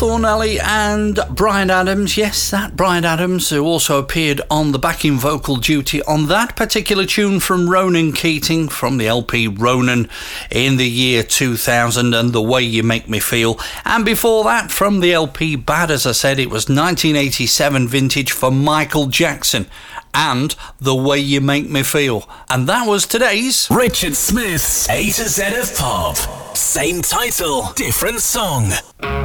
Thornelly and Bryan Adams. Yes, that Bryan Adams, who also appeared on the backing vocal duty on that particular tune from Ronan Keating from the LP Ronan in the year 2000, and The Way You Make Me Feel. And before that, from the LP Bad, as I said, it was 1987 vintage for Michael Jackson and The Way You Make Me Feel. And that was today's Richard Smith's A to Z of Pop. Same title, different song.